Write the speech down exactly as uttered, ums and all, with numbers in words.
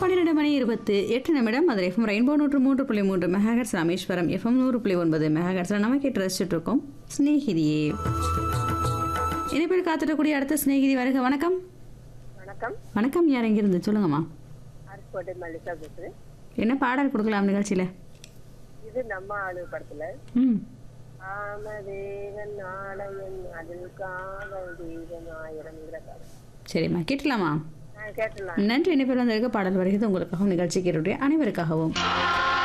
பன்னிரண்டு மணி இருபத்தி எட்டு நிமிடம் மதுரை எஃப்எம் ரெயின்போ நூற்று மூன்று புள்ளி மூன்று மெகாஹெர்ட்ஸ் ராமேஸ்வரம் எஃப்எம் நூறு புள்ளி ஒன்பது மெகாஹெர்ட்ஸ்ல நம்ம கேட்டு ரசிச்சுட்டு இருக்கோம் ஸ்நேகிதியே. இனிப்பேர் காத்துட்டக்கூடிய அடுத்த ஸ்நேகிதி வருக. வணக்கம். வணக்கம். வணக்கம். யார் எங்கிருந்து சொல்லுங்கம்மா. அருக்கோட்டை மல்லிகா பேசுறேன். என்ன பாடல் கொடுக்கலாம் நிகழ்ச்சியில? இது நம்ம ஆளு படத்துல ம் ஆமதேவன் ஆலயம் அதில் காவல் தேவன் ஆயிரம்ங்கிற பாடல். சரிம்மா, கேட்கலாமா? கேட்டலாம். நன்றி. இனிப்பேர் வந்திருக்க பாடல் வருகிறது உங்களுக்காகவும் நிகழ்ச்சி கேட்டுடைய அனைவருக்காகவும்.